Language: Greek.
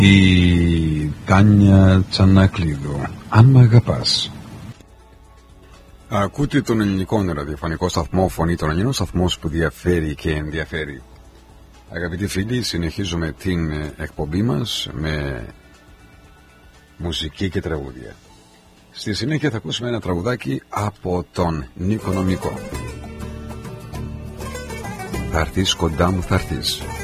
Η Τάνια Τσανακλείδου, αν μ' αγαπάς. Ακούτε τον ελληνικό ραδιοφωνικό σταθμό Φωνή των Ελλήνων, σταθμός που διαφέρει και ενδιαφέρει. Αγαπητοί φίλοι, συνεχίζουμε την εκπομπή μας με μουσική και τραγούδια. Στη συνέχεια θα ακούσουμε ένα τραγουδάκι από τον Νίκο Νομικό. Θα έρθεις κοντά μου, θα έρθεις.